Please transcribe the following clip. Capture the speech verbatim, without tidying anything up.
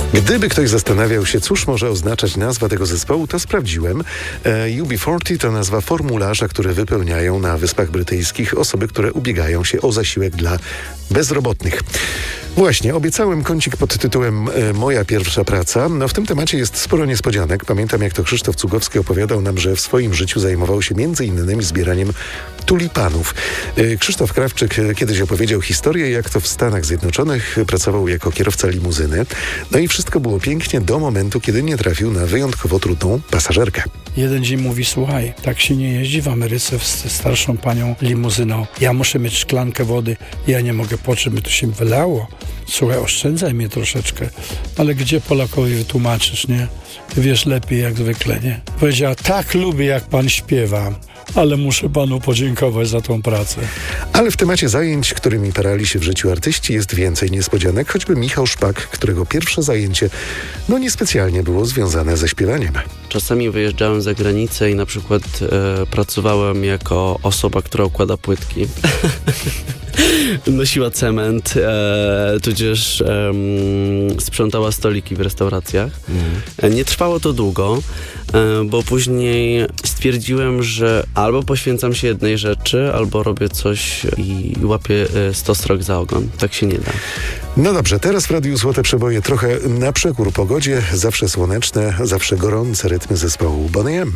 Gdyby ktoś zastanawiał się, cóż może oznaczać nazwa tego zespołu, to sprawdziłem. E, U B czterdzieści to nazwa formularza, który wypełniają na Wyspach Brytyjskich osoby, które ubiegają się o zasiłek dla bezrobotnych. Właśnie, obiecałem kącik pod tytułem e, Moja pierwsza praca. No w tym temacie jest sporo niespodzianek. Pamiętam, jak to Krzysztof Cugowski opowiadał nam, że w swoim życiu zajmował się między innymi zbieraniem tulipanów. E, Krzysztof Krawczyk e, kiedyś opowiedział historię, jak to w Stanach Zjednoczonych pracował jako kierowca limuzyny. No i wszystko było pięknie do momentu, kiedy nie trafił na wyjątkowo trudną pasażerkę. Jeden dzień mówi, słuchaj, tak się nie jeździ w Ameryce z starszą panią limuzyną. Ja muszę mieć szklankę wody, ja nie mogę poczuć, by to się wylało. Słuchaj, oszczędzaj mnie troszeczkę. Ale gdzie Polakowi wytłumaczysz, nie? Ty wiesz lepiej jak zwykle, nie? Powiedziała, tak lubię jak pan śpiewa, ale muszę panu podziękować za tą pracę. Ale w temacie zajęć, którymi parali się w życiu artyści, jest więcej niespodzianek, choćby Michał Szpak, którego pierwsze zajęcie no niespecjalnie było związane ze śpiewaniem. Czasami wyjeżdżałem za granicę i na przykład e, pracowałem jako osoba, która układa płytki. Nosiła cement, e, tudzież e, sprzątała stoliki w restauracjach. Mm. Nie trwało to długo, e, bo później stwierdziłem, że albo poświęcam się jednej rzeczy, albo robię coś i łapię e, stos rok za ogon. Tak się nie da. No dobrze, teraz w Radiu Złote Przeboje trochę na przekór pogodzie. Zawsze słoneczne, zawsze gorące rytmy zespołu Boney M.